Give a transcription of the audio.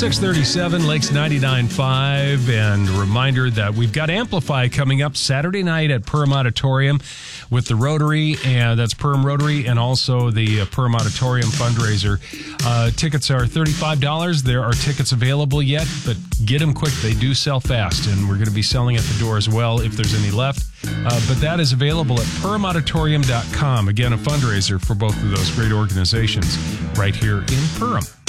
637 Lakes 99.5, and a reminder that we've got Amplify coming up Saturday night at Perham Auditorium with the Rotary, and that's Perham Rotary, and also the Perham Auditorium fundraiser. Tickets are $35. There are tickets available yet, but get them quick. They do sell fast, and we're going to be selling at the door as well if there's any left. But that is available at perhamauditorium.com. Again, a fundraiser for both of those great organizations right here in Perham.